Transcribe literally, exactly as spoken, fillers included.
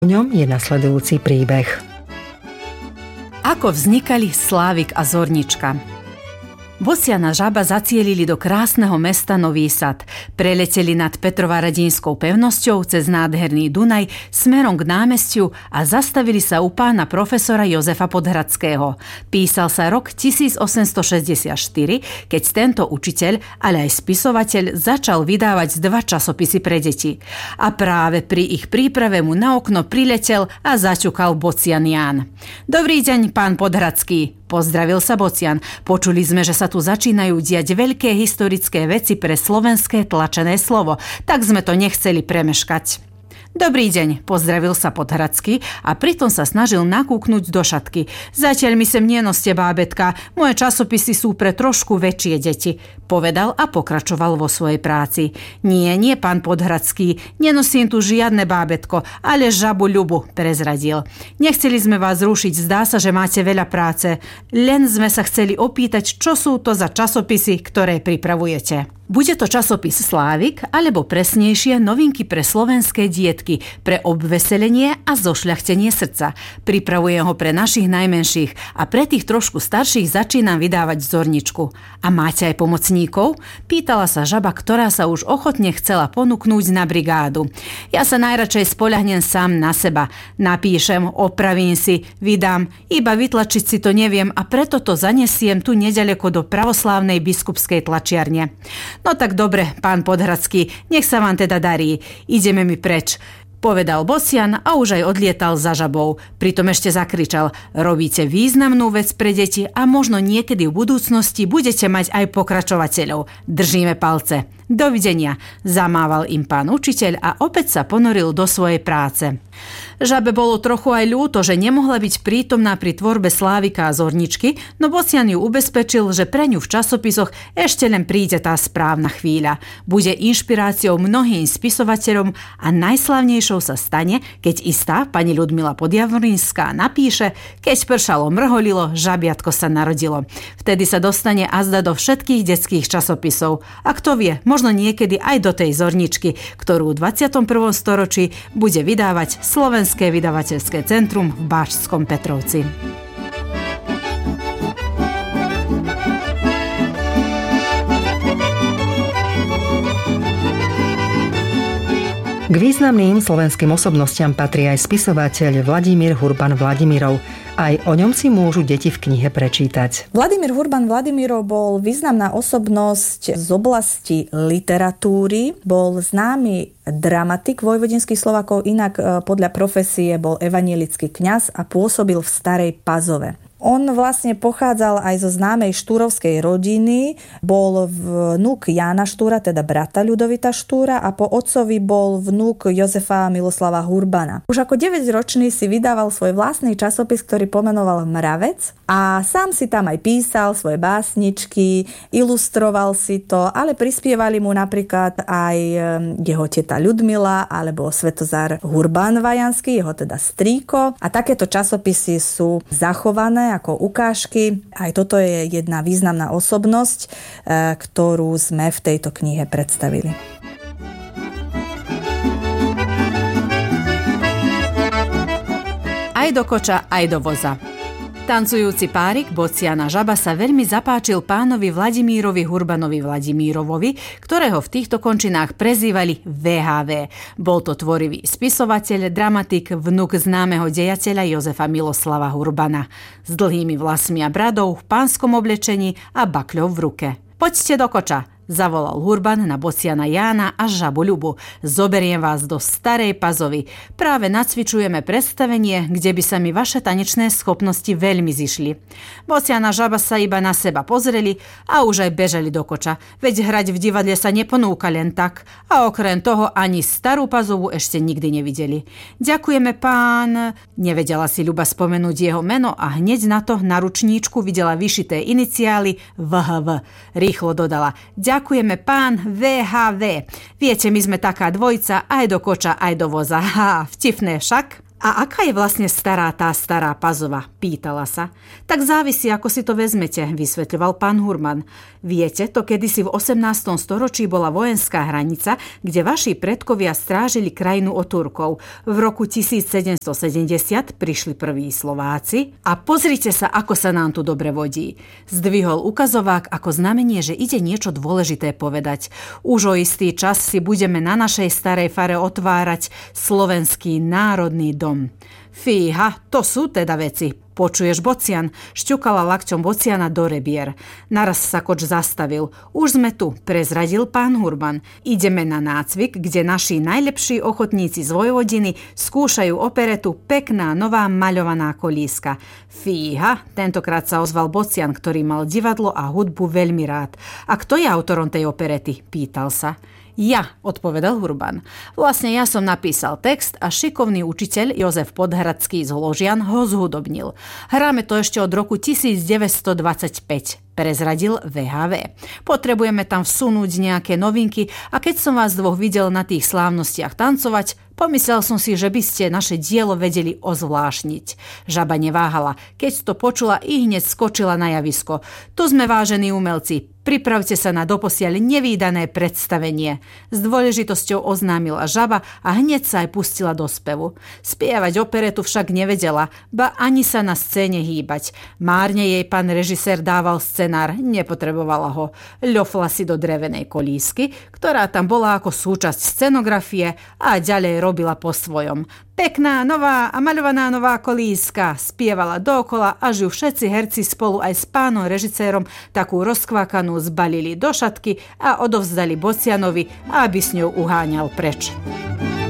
V ňom je nasledujúci príbeh. Ako vznikali Slávik a Zornička. Bociana žaba zacielili do krásneho mesta Nový Sad. Preleteli nad Petrovaradínskou pevnosťou cez nádherný Dunaj smerom k námestiu a zastavili sa u pána profesora Jozefa Podhradského. Písal sa rok tisícosemstošesťdesiatštyri, keď tento učiteľ, ale aj spisovateľ začal vydávať dva časopisy pre deti. A práve pri ich príprave mu na okno priletel a zaťukal Bocian Ján. Dobrý deň, pán Podhradský. Pozdravil sa Bocian. Počuli sme, že sa tu začínajú diať veľké historické veci pre slovenské tlačené slovo, tak sme to nechceli premeškať. Dobrý deň, pozdravil sa Podhradský a pritom sa snažil nakúknuť do šatky. Zatiaľ mi sem nenoste, bábetka, moje časopisy sú pre trošku väčšie deti, povedal a pokračoval vo svojej práci. Nie, nie, pán Podhradský, nenosím tu žiadne bábetko, ale žabu Ľubu, prezradil. Nechceli sme vás rušiť, zdá sa, že máte veľa práce. Len sme sa chceli opýtať, čo sú to za časopisy, ktoré pripravujete. Bude to časopis Slávik, alebo presnejšie novinky pre slovenské dietky, pre obveselenie a zošľachtenie srdca. Pripravujem ho pre našich najmenších a pre tých trošku starších začínam vydávať Zorničku. A máte aj pomocníkov? Pýtala sa žaba, ktorá sa už ochotne chcela ponúknúť na brigádu. Ja sa najradšej spoľahnem sám na seba. Napíšem, opravím si, vydám, iba vytlačiť si to neviem a preto to zanesiem tu neďaleko do pravoslávnej biskupskej tlačiarne. No tak dobre, pán Podhradský, nech sa vám teda darí. Ideme mi preč, povedal Bocian a už aj odlietal za žabou. Pritom ešte zakričal: robíte významnú vec pre deti a možno niekedy v budúcnosti budete mať aj pokračovateľov. Držíme palce. Dovidenia, zamával im pán učiteľ a opäť sa ponoril do svojej práce. Žabe bolo trochu aj ľúto, že nemohla byť prítomná pri tvorbe Slávika a Zorničky, no Bocian ju ubezpečil, že pre ňu v časopisoch ešte len príde tá správna chvíľa. Bude inšpiráciou mnohým spisovateľom a najslavnejšou sa stane, keď istá pani Ľudmila Podjavorinská napíše: keď pršalo mrholilo, žabiatko sa narodilo. Vtedy sa dostane azda do všetkých detských časopisov. A kto vie, možno niekedy aj do tej Zorničky, ktorú v dvadsiatom prvom storočí bude vydávať Slovenské vydavateľské centrum v Báčskom Petrovci. K významným slovenským osobnostiam patrí aj spisovateľ Vladimír Hurban Vladimirov. Aj o ňom si môžu deti v knihe prečítať. Vladimír Hurban Vladimirov bol významná osobnosť z oblasti literatúry, bol známy dramatik vojvodinských Slovákov, inak podľa profesie bol evanjelický kňaz a pôsobil v Starej Pazove. On vlastne pochádzal aj zo známej štúrovskej rodiny, bol vnuk Jána Štúra, teda brata Ľudovita Štúra, a po otcovi bol vnuk Jozefa Miloslava Hurbana. Už ako deväťročný si vydával svoj vlastný časopis, ktorý pomenoval Mravec, a sám si tam aj písal svoje básničky, ilustroval si to, ale prispievali mu napríklad aj jeho teta Ľudmila alebo Svetozár Hurban Vajanský, jeho teda strýko, a takéto časopisy sú zachované ako ukážky. Aj toto je jedna významná osobnosť, ktorú sme v tejto knihe predstavili. Aj do koča, aj do voza. Tancujúci párik Bocian a žaba sa veľmi zapáčil pánovi Vladimírovi Hurbanovi Vladimírovovi, ktorého v týchto končinách prezývali vé há vé. Bol to tvorivý spisovateľ, dramatik, vnuk známeho dejateľa Jozefa Miloslava Hurbana. S dlhými vlasmi a bradou, v pánskom oblečení a bakľou v ruke. Poďte do koča, zavolal Hurban na Bociana Jána a žabu Ľubu. Zoberiem vás do Starej Pazovy. Práve nacvičujeme predstavenie, kde by sa mi vaše tanečné schopnosti veľmi zišli. Bocian a žaba sa iba na seba pozreli a už aj bežali do koča. Veď hrať v divadle sa neponúka len tak. A okrem toho ani Starú Pazovu ešte nikdy nevideli. Ďakujeme, pán... Nevedela si Ľuba spomenúť jeho meno a hneď na to na ručníčku videla vyšité iniciály vé há vé. Rýchlo dodala: Ďakujeme, pán vé há vé. Viete, my sme taká dvojica, aj do koča, aj do voza. Ha, vtipné však. A aká je vlastne stará tá stará Pazova? Pýtala sa. Tak závisí, ako si to vezmete, vysvetľoval pán Hurban. Viete, to kedysi v osemnástom storočí bola vojenská hranica, kde vaši predkovia strážili krajinu od Turkov. V roku tisícsedemstosedemdesiat prišli prví Slováci a pozrite sa, ako sa nám tu dobre vodí. Zdvihol ukazovák ako znamenie, že ide niečo dôležité povedať. Už o istý čas si budeme na našej starej fare otvárať Slovenský národný dom. Fíha, to sú teda veci. Počuješ, Bocian? Šťukala lakťom Bociana do rebier. Naraz sa koč zastavil. Už sme tu, prezradil pán Hurban. Ideme na nácvik, kde naši najlepší ochotníci z Vojvodiny skúšajú operetu Pekná nová maľovaná kolíska. Fíha, tentokrát sa ozval Bocian, ktorý mal divadlo a hudbu veľmi rád. A kto je autorom tej operety? Pýtal sa. Ja, odpovedal Hurban. Vlastne ja som napísal text a šikovný učiteľ Jozef Podhradský z Hložian ho zhudobnil. Hráme to ešte od roku tisícdeväťstodvadsaťpäť, prezradil vé há vé. Potrebujeme tam vsunúť nejaké novinky a keď som vás dvoch videl na tých slávnostiach tancovať, pomyslel som si, že by ste naše dielo vedeli ozvláštniť. Žaba neváhala. Keď to počula, i hneď skočila na javisko. Tu sme, vážení umelci. Pripravte sa na doposiaľ nevídané predstavenie. S dôležitosťou oznámila žaba a hneď sa aj pustila do spevu. Spievať operetu však nevedela, ba ani sa na scéne hýbať. Márne jej pán režisér dával scenár, nepotrebovala ho. Ľofla si do drevenej kolísky, ktorá tam bola ako súčasť scenografie a ďalej robila po svojom. Pekná, nová a maľovaná nová kolíska, spievala dookola, až ju všetci herci spolu aj s pánom režisérom takú rozkvákanú zbalili do šatky a odovzdali Bocianovi, aby s ňou uháňal preč.